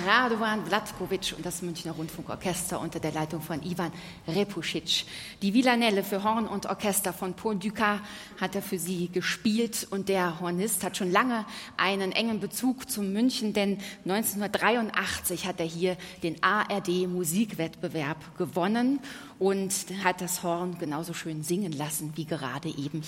Radovan Vlatkovic und das Münchner Rundfunkorchester unter der Leitung von Ivan Repušić. Die Villanelle für Horn und Orchester von Paul Dukas hat er für sie gespielt und der Hornist hat schon lange einen engen Bezug zu München, denn 1983 hat er hier den ARD-Musikwettbewerb gewonnen und hat das Horn genauso schön singen lassen wie gerade eben